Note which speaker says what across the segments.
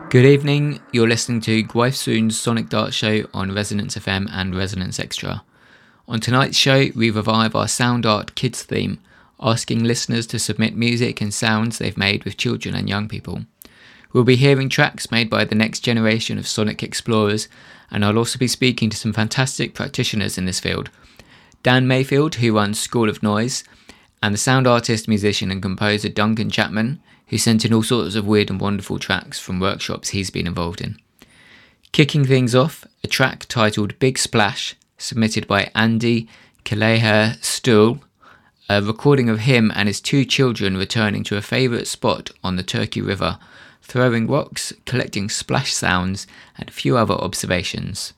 Speaker 1: Good evening, you're listening to Gwaithsoon's Sonic Dart Show on Resonance FM and Resonance Extra. On tonight's show, we revive our Sound Art Kids theme, asking listeners to submit music and sounds they've made with children and young people. We'll be hearing tracks made by the next generation of sonic explorers, and I'll also be speaking to some fantastic practitioners in this field. Dan Mayfield, who runs School of Noise, and the sound artist, musician and composer Duncan Chapman, who sent in all sorts of weird and wonderful tracks from workshops he's been involved in. Kicking things off, a track titled Big Splash, submitted by Andy Kaleher Stuhl, a recording of him and his two children returning to a favourite spot on the Turkey River, throwing rocks, collecting splash sounds, and a few other observations.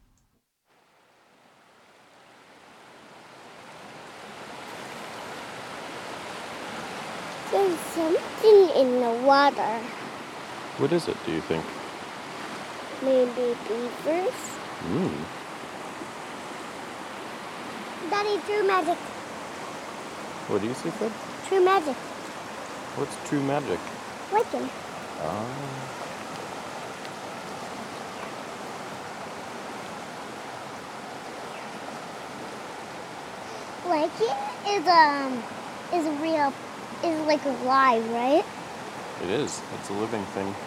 Speaker 2: There's something in the water.
Speaker 3: What is it, do you think?
Speaker 2: Maybe beavers? Daddy, true magic.
Speaker 3: What do you see, Fred?
Speaker 2: True magic.
Speaker 3: What's true magic?
Speaker 2: Lichen. Lichen is like alive, right?
Speaker 3: It is. It's a living thing.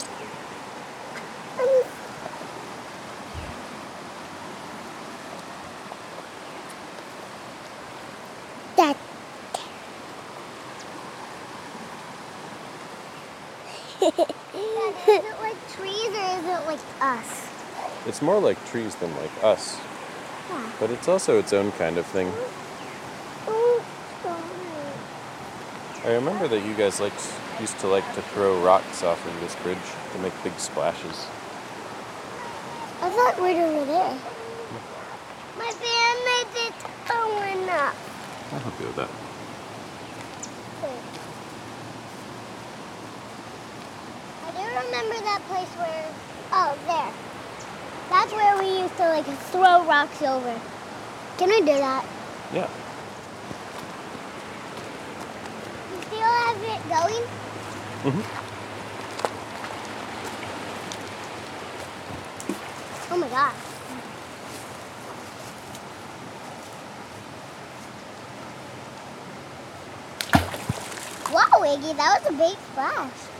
Speaker 2: That. Is it like trees or is it like us?
Speaker 3: It's more like trees than like us.
Speaker 2: Yeah.
Speaker 3: But it's also its own kind of thing. I remember that you guys used to like to throw rocks off of this bridge to make big splashes.
Speaker 2: I thought we were over there. My fan made it going up.
Speaker 3: I'll help you with that.
Speaker 2: I do remember that place where, there. That's where we used to throw rocks over. Can we do that?
Speaker 3: Yeah.
Speaker 2: You still have it going? Oh my gosh. Wow, Iggy, that was a big splash.